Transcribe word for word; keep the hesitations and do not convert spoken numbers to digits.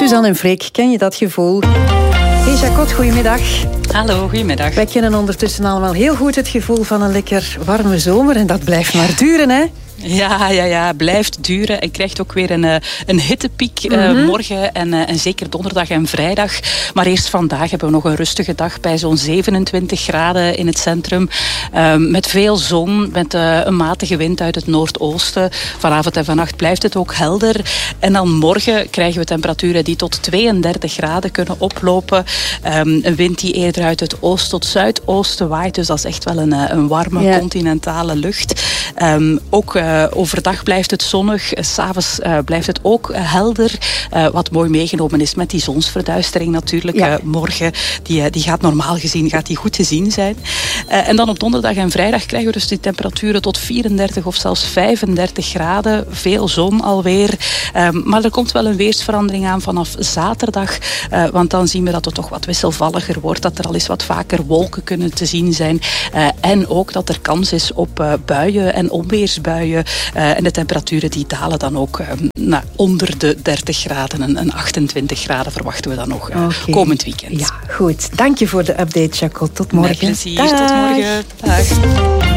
Suzanne en Freek, ken je dat gevoel? Hey Jacot, goedemiddag. Hallo, goedemiddag. Wij kennen ondertussen allemaal heel goed het gevoel van een lekker warme zomer. En dat blijft maar duren, hè? Ja, ja, ja, blijft duren en krijgt ook weer een, een hittepiek mm-hmm. uh, morgen en, uh, en zeker donderdag en vrijdag. Maar eerst vandaag hebben we nog een rustige dag bij zo'n zevenentwintig graden in het centrum. Uh, met veel zon, met uh, een matige wind uit het noordoosten. Vanavond en vannacht blijft het ook helder. En dan morgen krijgen we temperaturen die tot tweeëndertig graden kunnen oplopen. Um, een wind die eerder uit het oost tot zuidoosten waait. Dus dat is echt wel een, een warme ja. continentale lucht. Um, ook uh, Uh, overdag blijft het zonnig, uh, 's avonds uh, blijft het ook uh, helder. Uh, wat mooi meegenomen is met die zonsverduistering natuurlijk. Ja. Uh, morgen, die, uh, die gaat normaal gezien gaat die goed te zien zijn. Uh, en dan op donderdag en vrijdag krijgen we dus die temperaturen tot vierendertig of zelfs vijfendertig graden. Veel zon alweer. Um, maar er komt wel een weersverandering aan vanaf zaterdag. Uh, want dan zien we dat het toch wat wisselvalliger wordt. Dat er al eens wat vaker wolken kunnen te zien zijn. Uh, en ook dat er kans is op uh, buien en onweersbuien. Uh, en de temperaturen die dalen dan ook uh, nou, onder de dertig graden. En, en achtentwintig graden verwachten we dan nog uh, okay. komend weekend. Ja, goed. Dank je voor de update, Jacot. Tot morgen. Met plezier. Dag. Tot morgen. Dag.